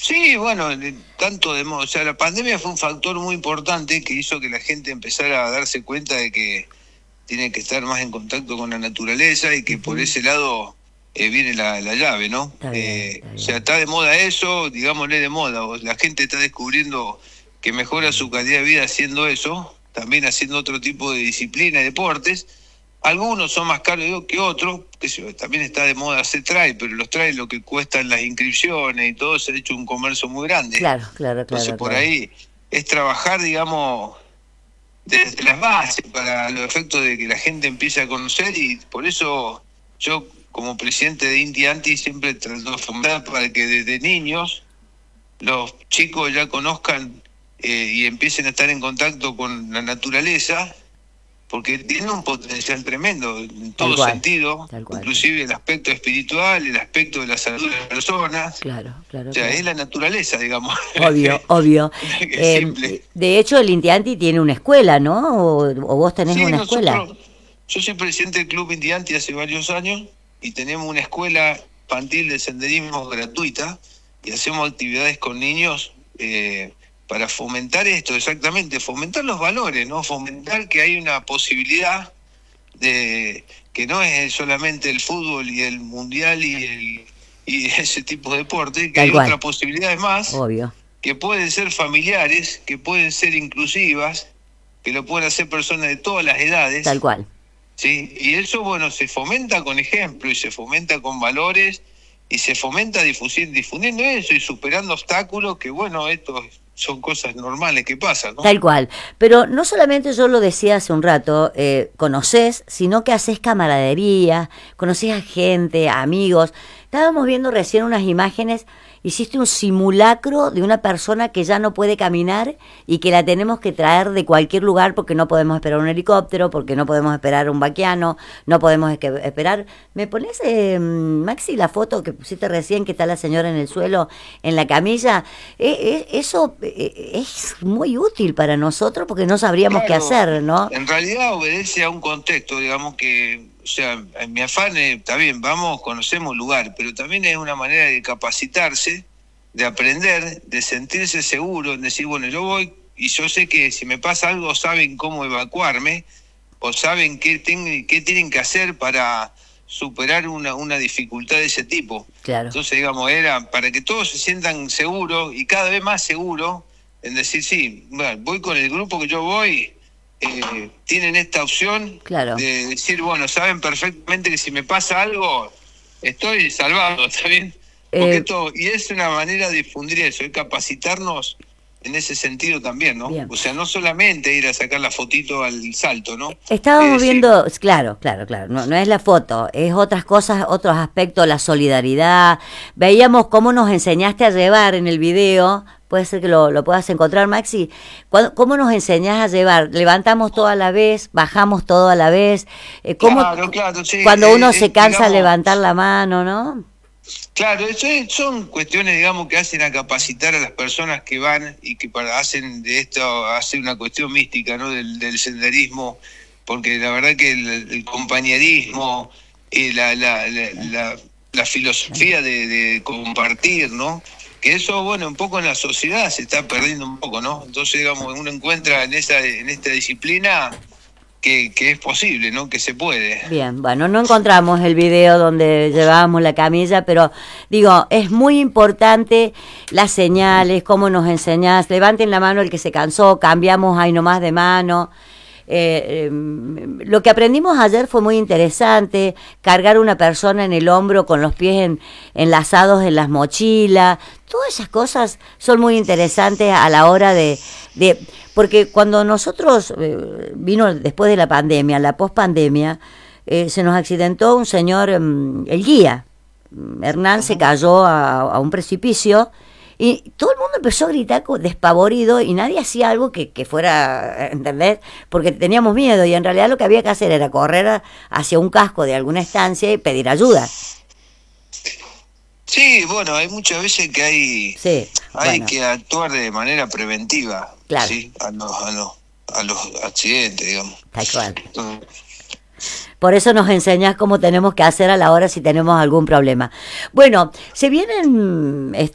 Sí, bueno, tanto de modo, o sea, la pandemia fue un factor muy importante que hizo que la gente empezara a darse cuenta de que tiene que estar más en contacto con la naturaleza y que por Ujú. ese lado viene la llave, ¿no? Está bien, está O sea, bien. está de moda eso, digámosle de moda, la gente está descubriendo que mejora su calidad de vida haciendo eso, también haciendo otro tipo de disciplina y deportes. Algunos son más caros que otros, también está de moda hacer trail, pero los trail lo que cuestan las inscripciones y todo se ha hecho un comercio muy grande. Claro, claro, Entonces claro, por claro. ahí es trabajar, digamos, desde las bases para los efectos de que la gente empiece a conocer y por eso yo como presidente de Inti Anti siempre trato de fomentar para que desde niños los chicos ya conozcan y empiecen a estar en contacto con la naturaleza porque tiene un potencial tremendo en Tal todo cual, sentido, tal cual. inclusive el aspecto espiritual, el aspecto de la salud de las personas, Claro, o claro, sea, es claro. la naturaleza, digamos, Obvio, obvio. que es simple. De hecho, el Intianti tiene una escuela, ¿no? O vos tenés Sí, una escuela. yo soy presidente del Club Indianti hace varios años y tenemos una escuela infantil de senderismo gratuita y hacemos actividades con niños para fomentar esto, exactamente, fomentar los valores, ¿no? Fomentar que hay una posibilidad de que no es solamente el fútbol y el mundial y ese tipo de deporte, que Tal hay cual, otras posibilidades más obvio. que pueden ser familiares, que pueden ser inclusivas, que lo pueden hacer personas de todas las Tal edades, cual. ¿sí? Y eso, bueno, se fomenta con ejemplo y se fomenta con valores y se fomenta difundiendo eso y superando obstáculos que, bueno, estos son cosas normales que pasan, ¿no? Tal cual. Pero no solamente yo lo decía hace un rato, conocés, sino que haces camaradería, conocés a gente, a amigos. Estábamos viendo recién unas imágenes, hiciste un simulacro de una persona que ya no puede caminar y que la tenemos que traer de cualquier lugar porque no podemos esperar un helicóptero, porque no podemos esperar un vaquiano, no podemos esperar. ¿Me pones, Maxi, la foto que pusiste recién, que está la señora en el suelo, en la camilla? Eso es muy útil para nosotros porque no sabríamos qué Claro, hacer, ¿no? en realidad obedece a un contexto, digamos que, o sea, en mi afán está bien, vamos, conocemos el lugar, pero también es una manera de capacitarse, de aprender, de sentirse seguro, en decir, bueno, yo voy y yo sé que si me pasa algo saben cómo evacuarme o saben qué tienen que hacer para superar una dificultad de ese tipo. Claro. Entonces, digamos, era para que todos se sientan seguros y cada vez más seguros en decir, sí, bueno, voy con el grupo que yo voy, tienen esta opción Claro. de decir, bueno, saben perfectamente que si me pasa algo, estoy salvado, ¿está bien? Porque Eh, esto, y es una manera de difundir eso, es capacitarnos en ese sentido también, ¿no? bien. O sea, no solamente ir a sacar la fotito al salto, ¿no? Es Estábamos decir, viendo, claro, claro, claro, no, no es la foto, es otras cosas, otros aspectos, la solidaridad. Veíamos cómo nos enseñaste a llevar en el video, puede ser que lo puedas encontrar, Maxi. ¿Cómo nos enseñás a llevar? Levantamos todo a la vez, bajamos todo a la vez. ¿Cómo, claro, claro, sí, cuando uno se cansa, digamos, levantar la mano, ¿no? claro, son cuestiones, digamos, que hacen a capacitar a las personas que van y que hacen de esto, hace una cuestión mística, ¿no? Del senderismo, porque la verdad que el compañerismo, la filosofía de compartir, ¿no? Que eso, bueno, un poco en la sociedad se está perdiendo un poco, ¿no? Entonces, digamos, uno encuentra en esta disciplina que es posible, ¿no? Que se puede. Bien, bueno, no encontramos el video donde llevábamos la camilla, pero digo, es muy importante las señales, cómo nos enseñás. Levanten la mano el que se cansó, cambiamos ahí nomás de mano. Lo que aprendimos ayer fue muy interesante, cargar una persona en el hombro con los pies enlazados en las mochilas, todas esas cosas son muy interesantes a la hora porque cuando nosotros, vino después de la pandemia, la pospandemia, se nos accidentó un señor, el guía, Hernán se Ujú. cayó a un precipicio y todo el mundo empezó a gritar despavorido y nadie hacía algo que fuera, ¿entendés? Porque teníamos miedo y en realidad lo que había que hacer era correr hacia un casco de alguna estancia y pedir ayuda. Sí, bueno, hay muchas veces que Sí, hay bueno, que actuar de manera preventiva, claro, ¿sí? A los accidentes, digamos. tal cual. Entonces, Por eso nos enseñás cómo tenemos que hacer a la hora si tenemos algún problema. Bueno, se vienen